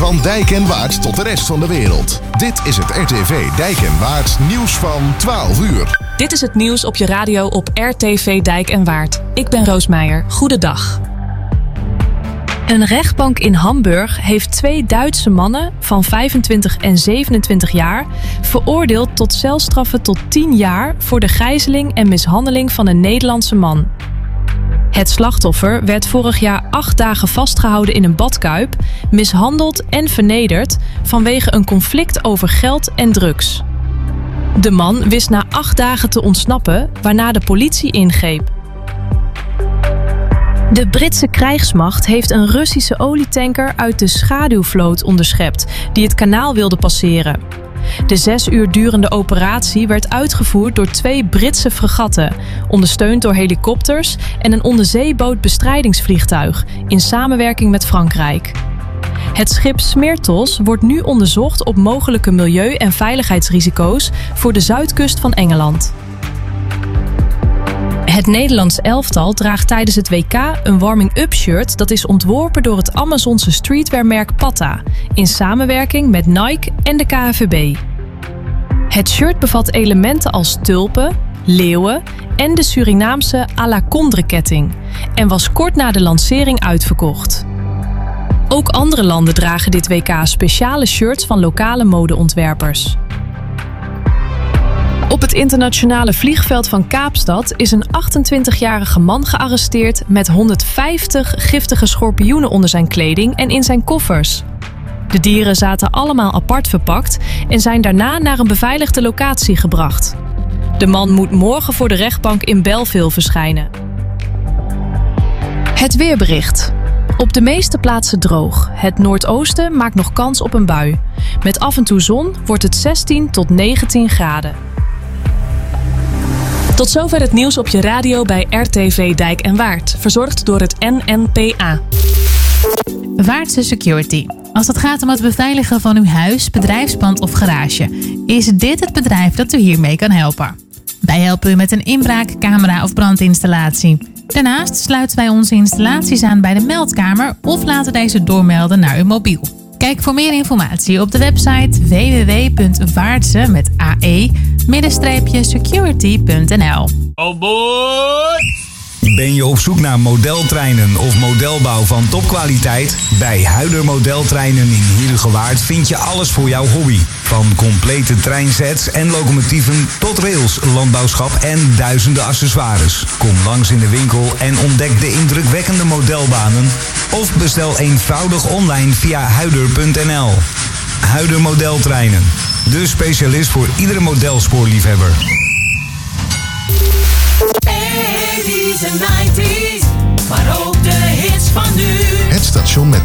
Van Dijk en Waard tot de rest van de wereld. Dit is het RTV Dijk en Waard nieuws van 12 uur. Dit is het nieuws op je radio op RTV Dijk en Waard. Ik ben Roos Meijer. Goedendag. Een rechtbank in Hamburg heeft 2 Duitse mannen van 25 en 27 jaar veroordeeld tot celstraffen tot 10 jaar voor de gijzeling en mishandeling van een Nederlandse man. Het slachtoffer werd vorig jaar 8 dagen vastgehouden in een badkuip, mishandeld en vernederd vanwege een conflict over geld en drugs. De man wist na 8 dagen te ontsnappen, waarna de politie ingreep. De Britse krijgsmacht heeft een Russische olietanker uit de schaduwvloot onderschept die het kanaal wilde passeren. De 6 uur durende operatie werd uitgevoerd door 2 Britse fregatten, ondersteund door helikopters en een onderzeebootbestrijdingsvliegtuig in samenwerking met Frankrijk. Het schip Smertos wordt nu onderzocht op mogelijke milieu- en veiligheidsrisico's voor de zuidkust van Engeland. Het Nederlands elftal draagt tijdens het WK een warming-up shirt dat is ontworpen door het Amazonse streetwearmerk Patta in samenwerking met Nike en de KNVB. Het shirt bevat elementen als tulpen, leeuwen en de Surinaamse à la Condre-ketting en was kort na de lancering uitverkocht. Ook andere landen dragen dit WK speciale shirts van lokale modeontwerpers. Op het internationale vliegveld van Kaapstad is een 28-jarige man gearresteerd met 150 giftige schorpioenen onder zijn kleding en in zijn koffers. De dieren zaten allemaal apart verpakt en zijn daarna naar een beveiligde locatie gebracht. De man moet morgen voor de rechtbank in Belleville verschijnen. Het weerbericht. Op de meeste plaatsen droog. Het noordoosten maakt nog kans op een bui. Met af en toe zon wordt het 16 tot 19 graden. Tot zover het nieuws op je radio bij RTV Dijk en Waard. Verzorgd door het NNPA. Waardse Security. Als het gaat om het beveiligen van uw huis, bedrijfspand of garage, is dit het bedrijf dat u hiermee kan helpen. Wij helpen u met een inbraak, camera of brandinstallatie. Daarnaast sluiten wij onze installaties aan bij de meldkamer of laten deze doormelden naar uw mobiel. Kijk voor meer informatie op de website www.waardse-security.nl. Oh boy! Ben je op zoek naar modeltreinen of modelbouw van topkwaliteit? Bij Huider Modeltreinen in Heerhugowaard vind je alles voor jouw hobby. Van complete treinsets en locomotieven tot rails, landbouwschap en duizenden accessoires. Kom langs in de winkel en ontdek de indrukwekkende modelbanen. Of bestel eenvoudig online via huider.nl. Huider Modeltreinen. De specialist voor iedere modelspoorliefhebber. De 90's, maar ook de hits van nu. Het station met